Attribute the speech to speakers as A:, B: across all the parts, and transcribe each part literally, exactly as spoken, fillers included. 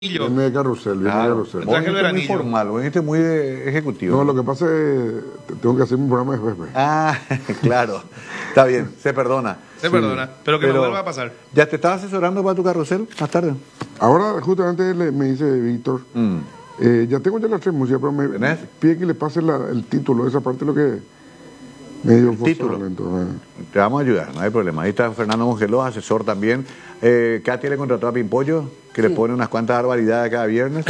A: Viene de carrusel, viene
B: Claro.
A: de carrusel.
B: Vos viniste muy formal, vos viniste muy eh, ejecutivo.
A: No, lo que pasa es que tengo que hacer un programa después. Pues.
B: Ah, claro. Está bien, se perdona.
C: Se
B: Sí.
C: perdona, pero que
B: Pero,
C: no vuelva a pasar.
B: ¿Ya te estás asesorando para tu carrusel más tarde?
A: Ahora, justamente le- me dice Víctor,
B: Mm.
A: eh, ya tengo ya las tres músicas, pero me
B: ¿Tenés?
A: pide que le pase la- el título, esa parte es lo que medio
B: título.
A: forzado, entonces,
B: Te vamos a ayudar, no hay problema. Ahí está Fernando Mongeló, asesor también. Eh, Katia le contrató a Pimpollo, que le pone unas cuantas barbaridades cada viernes.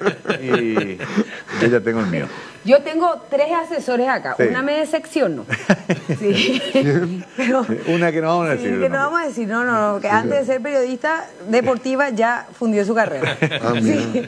B: y yo ya tengo el mío.
D: Yo tengo tres asesores acá.
B: Sí.
D: Una me decepcionó. Sí. Pero,
B: Una que no vamos a
D: sí,
B: decir.
D: que
B: el
D: no
B: nombre.
D: vamos a decir, no, no, no, que antes de ser periodista deportiva ya fundió su carrera.
A: Ah, mira.
D: Sí.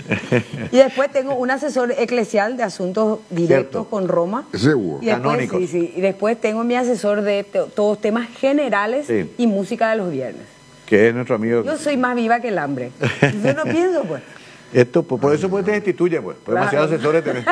D: Y después tengo un asesor eclesial de asuntos directos
B: Cierto.
D: con Roma.
A: ese Hugo.
D: Y después,
B: Canónicos.
D: sí, sí. Y después tengo mi asesor de te- todos temas generales
B: Sí.
D: y música de los viernes.
B: Que es nuestro amigo.
D: Yo soy más viva que el hambre. Yo no pienso, pues.
B: Esto, por, por eso pues te destituye, pues. Por
D: Claro.
B: demasiados asesores tenés.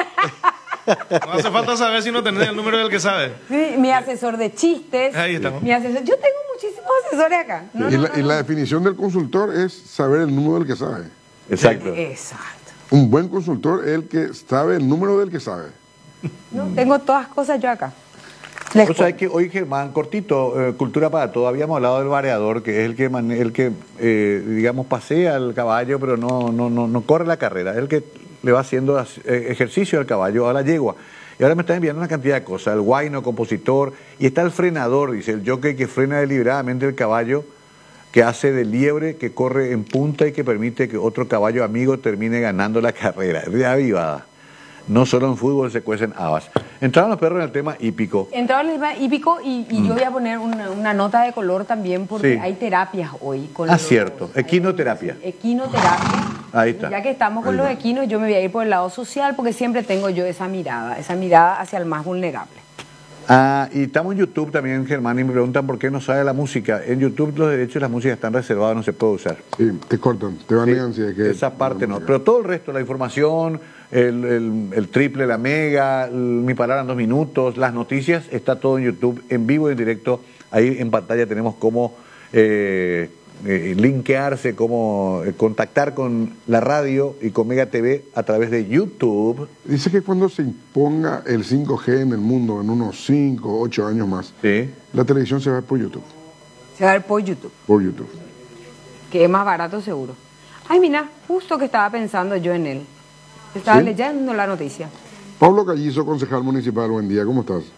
C: No hace falta saber si no tenés el número del que sabe.
D: Sí, mi asesor de chistes.
C: Ahí estamos.
D: Mi asesor. Yo tengo muchísimos asesores acá. No,
A: y,
D: no,
A: la,
D: no,
A: y
D: no.
A: la definición del consultor es saber el número del que sabe.
B: Exacto.
D: Exacto.
A: Un buen consultor es el que sabe el número del que sabe.
D: No, tengo todas cosas yo acá. Les
B: O sea,
D: cuento.
B: que hoy, Germán, cortito, eh, Cultura para Todo, habíamos hablado del vareador, que es el que, mane- el que eh, digamos, pasea al caballo, pero no, no, no, no corre la carrera, es el que le va haciendo as- eh, ejercicio al caballo, a la yegua. Y ahora me están enviando una cantidad de cosas, el guayno, compositor, y está el frenador, dice, el jockey que frena deliberadamente el caballo, que hace de liebre, que corre en punta y que permite que otro caballo amigo termine ganando la carrera. Es de avivada. No solo en fútbol se cuecen habas. Entraron los perros en el tema hípico.
D: Entraba el tema hípico y, y yo voy a poner una, una nota de color también porque
B: Sí.
D: hay terapias hoy. Con
B: Ah,
D: los-
B: cierto. Equinoterapia.
D: Sí, equinoterapia.
B: Ahí está.
D: Ya que estamos con los equinos, yo me voy a ir por el lado social porque siempre tengo yo esa mirada, esa mirada hacia el más vulnerable.
B: Ah, y estamos en YouTube también, Germán, y me preguntan por qué no sabe la música. En YouTube los derechos de la música están reservados, no se puede usar.
A: Sí, te cortan, te banean si es que...
B: Esa parte no. Pero todo el resto, la información, el, el- el triple, la mega, el- mi palabra en dos minutos, las noticias, está todo en YouTube, en vivo y en directo. Ahí en pantalla tenemos cómo eh, eh, linkearse, cómo eh, contactar con la radio y con Mega T V a través de YouTube.
A: Dice que cuando se imponga el cinco G en el mundo, en unos cinco, ocho años más,
B: Sí.
A: la televisión se va por YouTube.
D: Se va a ver por YouTube,
A: Por YouTube.
D: que es más barato seguro. Ay, mira, justo que estaba pensando yo en él. Estaba
A: ¿Sí?
D: leyendo la noticia.
A: Pablo Callizo, concejal municipal, buen día, ¿cómo estás?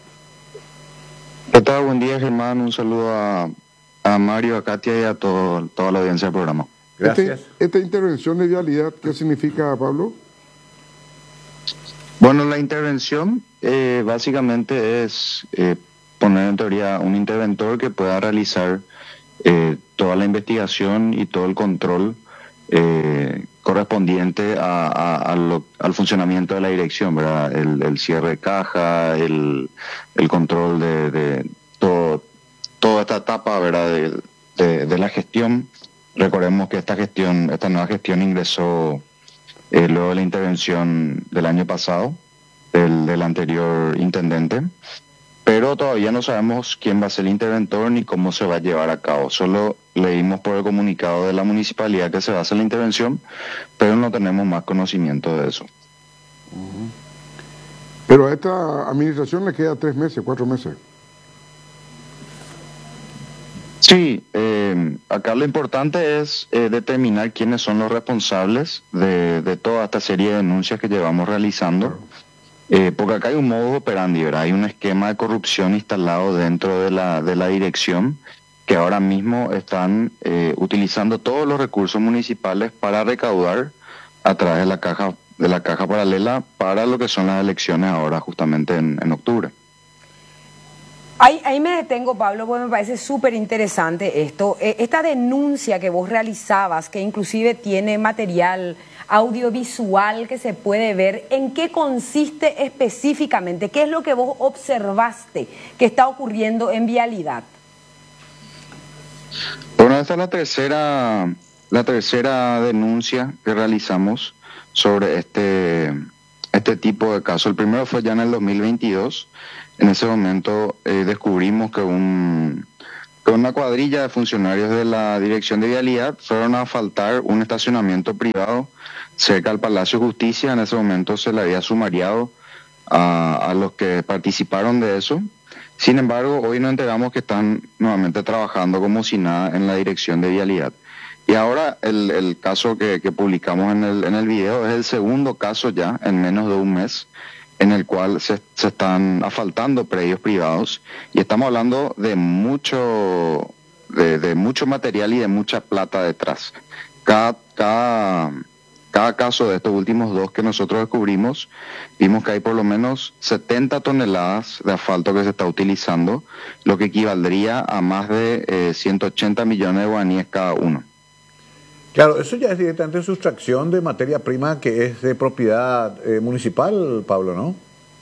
E: ¿Qué tal? Buen día, Germán. Un saludo a, a Mario, a Katia y a todo, toda la audiencia del programa.
B: Gracias.
A: Este- esta intervención de vialidad, ¿qué significa, Pablo?
E: Bueno, la intervención eh, básicamente es eh, poner en teoría un interventor que pueda realizar eh, toda la investigación y todo el control eh, correspondiente a, a- a lo- al funcionamiento de la dirección, ¿verdad? El, el cierre de caja, el, el control de, de todo, toda esta etapa, ¿verdad? De, de- de la gestión. Recordemos que esta gestión, esta nueva gestión ingresó eh, luego de la intervención del año pasado, del, del anterior intendente, pero todavía no sabemos quién va a ser el interventor ni cómo se va a llevar a cabo. Solo leímos por el comunicado de la municipalidad que se va a hacer la intervención, pero no tenemos más conocimiento de eso.
A: Pero a esta administración le queda tres meses, cuatro meses.
E: Sí, eh, acá lo importante es eh, determinar quiénes son los responsables de, de toda esta serie de denuncias que llevamos realizando. Eh, porque acá hay un modus operandi, ¿verdad? Hay un esquema de corrupción instalado dentro de la, de la dirección que ahora mismo están eh, utilizando todos los recursos municipales para recaudar a través de la caja de la caja paralela para lo que son las elecciones ahora justamente en, en octubre.
D: Ahí, ahí me detengo, Pablo, porque me parece súper interesante esto. Eh, esta denuncia que vos realizabas, que inclusive tiene material audiovisual que se puede ver, ¿en qué consiste específicamente? ¿Qué es lo que vos observaste que está ocurriendo en vialidad?
E: Bueno, esta es la tercera, la tercera denuncia que realizamos sobre este, este tipo de caso. El primero fue ya en el dos mil veintidós. En ese momento eh, descubrimos que un, con una cuadrilla de funcionarios de la Dirección de Vialidad fueron a asfaltar un estacionamiento privado cerca al Palacio de Justicia. En ese momento se le había sumariado a, a los que participaron de eso. Sin embargo, hoy nos enteramos que están nuevamente trabajando como si nada en la Dirección de Vialidad. Y ahora el, el caso que, que publicamos en el, en el video es el segundo caso ya en menos de un mes en el cual se, se están asfaltando predios privados, y estamos hablando de mucho de, de mucho material y de mucha plata detrás. Cada, cada, cada caso de estos últimos dos que nosotros descubrimos, vimos que hay por lo menos setenta toneladas de asfalto que se está utilizando, lo que equivaldría a más de eh, ciento ochenta millones de guaraníes cada uno.
B: Claro, eso ya es directamente sustracción de materia prima que es de propiedad eh, municipal, Pablo, ¿no?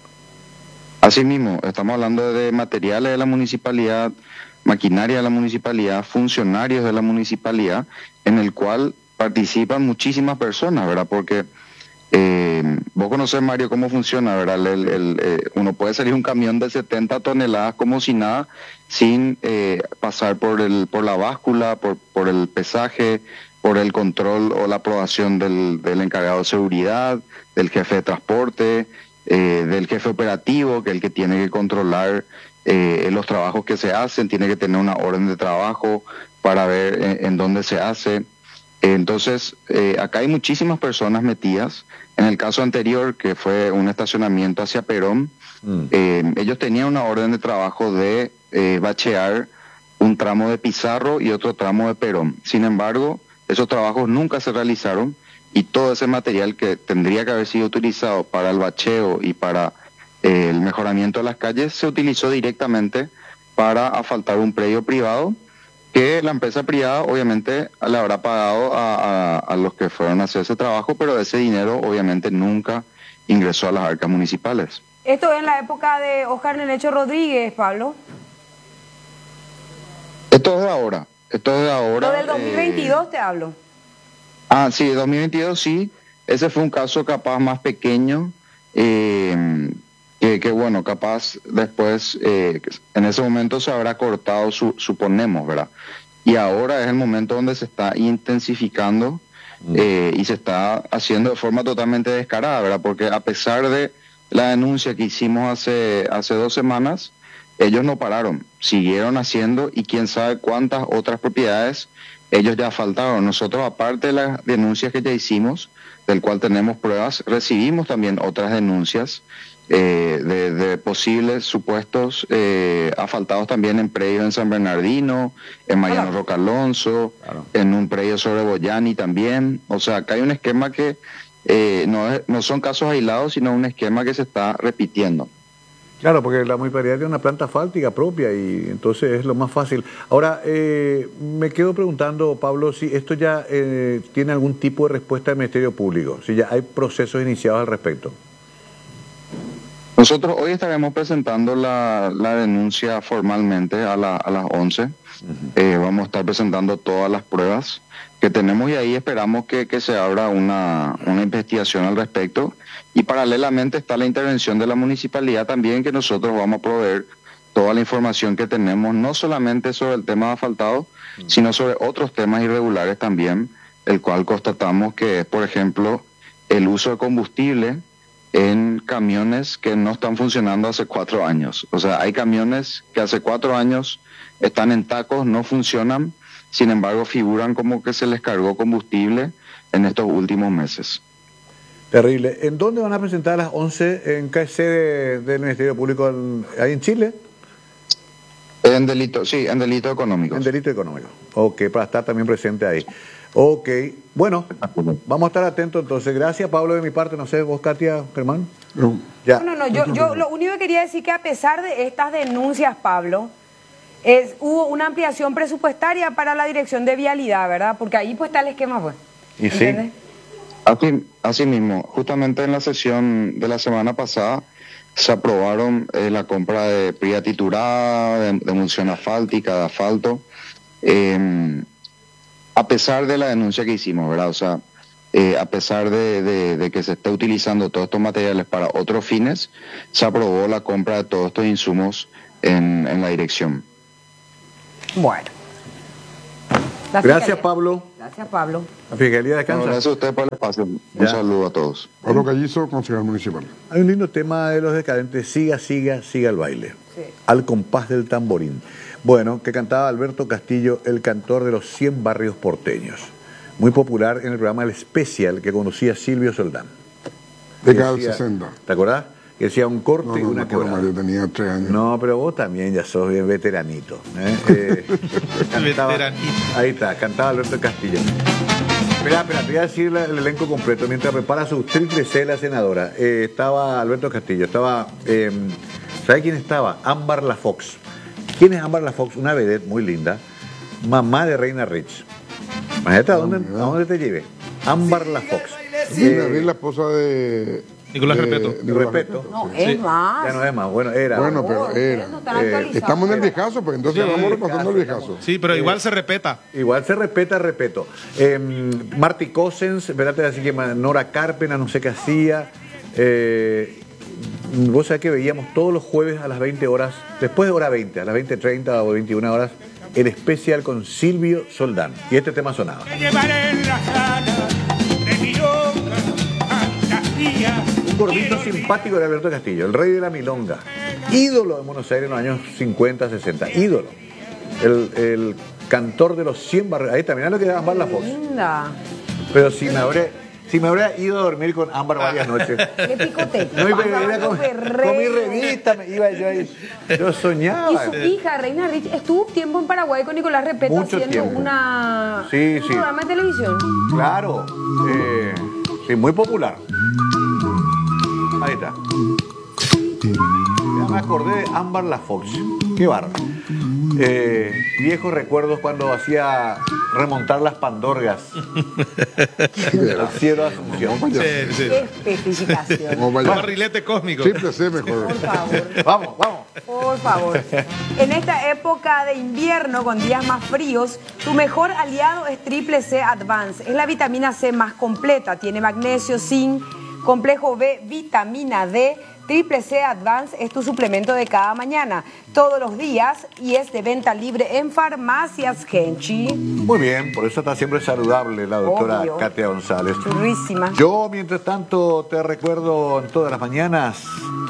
E: Así mismo, estamos hablando de materiales de la municipalidad, maquinaria de la municipalidad, funcionarios de la municipalidad, en el cual participan muchísimas personas, ¿verdad? Porque eh, vos conocés, Mario, cómo funciona, ¿verdad? El, el, eh, uno puede salir un camión de setenta toneladas como si nada, sin eh, pasar por el por la báscula, por, por el pesaje, por el control o la aprobación del, del encargado de seguridad, del jefe de transporte, eh, del jefe operativo, que es el que tiene que controlar eh, los trabajos que se hacen, tiene que tener una orden de trabajo para ver en, en dónde se hace. Entonces, eh, acá hay muchísimas personas metidas. En el caso anterior, que fue un estacionamiento hacia Perón, mm. eh, ellos tenían una orden de trabajo de eh, bachear un tramo de Pizarro y otro tramo de Perón. Sin embargo, esos trabajos nunca se realizaron, y todo ese material que tendría que haber sido utilizado para el bacheo y para eh, el mejoramiento de las calles se utilizó directamente para asfaltar un predio privado, que la empresa privada obviamente le habrá pagado a, a, a los que fueron a hacer ese trabajo, pero ese dinero obviamente nunca ingresó a las arcas municipales.
D: Esto es en la época de Oscar Nenecho Rodríguez, Pablo.
E: Esto es de ahora. Esto es de ahora.
D: Lo del dos mil veintidós
E: eh,
D: te hablo.
E: Ah, sí, dos mil veintidós sí. Ese fue un caso capaz más pequeño, eh, que, que bueno, capaz después, eh, en ese momento se habrá cortado, su, suponemos, ¿verdad? Y ahora es el momento donde se está intensificando eh, y se está haciendo de forma totalmente descarada, ¿verdad? Porque a pesar de la denuncia que hicimos hace, hace dos semanas, ellos no pararon, siguieron haciendo, y quién sabe cuántas otras propiedades ellos ya asfaltaron. Nosotros, aparte de las denuncias que ya hicimos, del cual tenemos pruebas, recibimos también otras denuncias eh, de, de posibles supuestos eh, asfaltados también en predios en San Bernardino, en Mariano claro. Roca Alonso, claro. en un predio sobre Boyani también. O sea, acá hay un esquema que eh, no, es, no son casos aislados, sino un esquema que se está repitiendo.
B: Claro, porque la municipalidad tiene una planta asfáltica propia y entonces es lo más fácil. Ahora, eh, me quedo preguntando, Pablo, si esto ya eh, tiene algún tipo de respuesta del Ministerio Público, si ya hay procesos iniciados al respecto.
E: Nosotros hoy estaremos presentando la, la denuncia formalmente a, la, a las once. Uh-huh. Eh, vamos a estar presentando todas las pruebas que tenemos, y ahí esperamos que, que se abra una, una investigación al respecto. Y paralelamente está la intervención de la municipalidad también, que nosotros vamos a proveer toda la información que tenemos, no solamente sobre el tema de asfaltado, mm. sino sobre otros temas irregulares también, el cual constatamos que es, por ejemplo, el uso de combustible en camiones que no están funcionando hace cuatro años. O sea, hay camiones que hace cuatro años están en tacos, no funcionan, sin embargo figuran como que se les cargó combustible en estos últimos meses.
B: Terrible. ¿En dónde van a presentar a las once? ¿En qué sede del Ministerio Público? ¿Ahí en Chile?
E: En delito, sí, en delito económico.
B: En delito económico. Ok, para estar también presente ahí. Ok, bueno, vamos a estar atentos entonces. Gracias, Pablo, de mi parte. No sé, vos, Katia, Germán.
A: No,
B: ya.
D: no, no, yo, yo lo único que quería decir que a pesar de estas denuncias, Pablo, es, hubo una ampliación presupuestaria para la Dirección de Vialidad, ¿verdad? Porque ahí pues está el esquema, pues.
B: Y sí.
D: ¿Entiendes?
E: Así, así mismo, justamente en la sesión de la semana pasada se aprobaron eh, la compra de pría triturada, de, de emulsión asfáltica, de asfalto, eh, a pesar de la denuncia que hicimos, ¿verdad? O sea, eh, a pesar de, de, de que se esté utilizando todos estos materiales para otros fines, se aprobó la compra de todos estos insumos en, en la dirección.
D: Bueno. La
B: Gracias,
D: fiscalía.
B: Pablo.
D: Gracias, Pablo.
B: La Fiscalía
E: Bueno,
B: descansa.
E: gracias a ustedes por el espacio. Un
B: Ya.
E: saludo a todos.
A: Pablo Callizo, concejal municipal.
B: Hay un lindo tema de los decadentes. Siga, siga, siga el baile.
D: Sí.
B: Al compás del tamborín. Bueno, que cantaba Alberto Castillo, el cantor de los cien barrios porteños. Muy popular en el programa El Especial que conducía Silvio Soldán.
A: Década del
B: Decía-
A: sesenta.
B: ¿Te acordás? Que decía un corte
A: No,
B: y
A: no,
B: una
A: me acuerdo
B: quebrada.
A: más, yo tenía tres años.
B: No, pero vos también ya sos bien veteranito. ¿eh? Eh, cantaba-
C: Veteranito.
B: Ahí está, cantaba Alberto Castillo. Espera, espera, te voy a decir la- el elenco completo. Mientras prepara su triple C la senadora, eh, estaba Alberto Castillo, estaba, eh, ¿sabe quién estaba? Ámbar La Fox. ¿Quién es Ámbar La Fox? Una vedette muy linda, mamá de Reina Rich. Imagínate a dónde, a dónde te lleve. Ámbar La Fox.
A: Sí,
B: Eh,
A: David, la esposa de...
C: Nicolás
A: de-
C: Repeto.
A: Nicolás
B: Repeto.
D: No,
A: sí.
D: es más.
B: Ya no es más, bueno, era.
A: Bueno, pero
D: Por favor,
A: era.
D: ustedes no están
B: Eh,
D: actualizados.
A: Estamos en el viejazo, pues entonces
C: Sí,
A: vamos repasando el viejazo.
C: Sí, pero igual se respeta.
B: Igual se respeta, respeto. Eh, Marty Cossens, espérate, así que Nora Carpena, no sé qué hacía. Eh, vos sabés que veíamos todos los jueves a las veinte horas, después de hora veinte, a las veinte treinta o veintiuna horas, el especial con Silvio Soldán. Y este tema sonaba.
F: Te llevaré en las alas de mi loca fantasía.
B: Un gordito simpático de Alberto Castillo, el rey de la milonga. Ídolo de Buenos Aires en los años cincuenta, sesenta. Ídolo. El, el cantor de los cien barrios. Ahí también, lo que era Ámbar La Fox.
D: Linda.
B: Pero si me habré, si me habría ido a dormir con Ámbar varias noches.
D: Qué picote.
B: No, iba,
D: Pasaba
B: era con,
D: con perreo.
B: con mi revista, me iba yo ahí. Yo
D: Y
B: soñaba.
D: su hija, Reina Rich, estuvo un tiempo en Paraguay con Nicolás Repeto
B: Mucho
D: haciendo
B: tiempo.
D: una,
B: Sí,
D: un
B: sí.
D: programa de televisión.
B: Claro. Eh, sí, muy popular. Ahí está. Ya me acordé de Ámbar La Fox. Qué bárbaro. Eh, viejos recuerdos cuando hacía remontar las pandorgas al cielo de Asunción.
A: Vamos para
C: Sí,
A: allá.
C: sí.
D: Qué especificación.
A: Vamos para allá.
C: Barrilete cósmico.
A: Triple C mejor.
D: Por favor.
B: Vamos, vamos.
D: Por favor. En esta época de invierno con días más fríos, tu mejor aliado es Triple C Advance. Es la vitamina C más completa. Tiene magnesio, zinc, complejo B, vitamina D. Triple C Advance es tu suplemento de cada mañana, todos los días, y es de venta libre en farmacias Genchi.
B: Muy bien, por eso está siempre saludable la doctora
D: Obvio.
B: Katia González.
D: Churrísima.
B: Yo, mientras tanto, te recuerdo en todas las mañanas,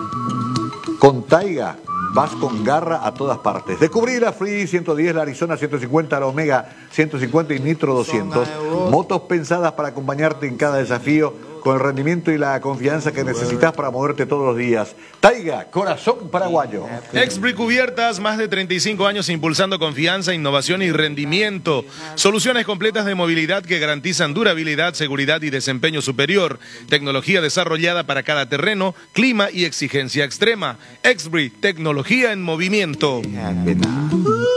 B: con Taiga, vas con garra a todas partes. Descubrí la Free ciento diez, la Arizona ciento cincuenta, la Omega ciento cincuenta y Nitro doscientos. Motos pensadas para acompañarte en cada desafío, con el rendimiento y la confianza que necesitas para moverte todos los días. Taiga, corazón paraguayo.
C: Expri Cubiertas, más de treinta y cinco años impulsando confianza, innovación y rendimiento. Soluciones completas de movilidad que garantizan durabilidad, seguridad y desempeño superior. Tecnología desarrollada para cada terreno, clima y exigencia extrema. Expri, tecnología en movimiento.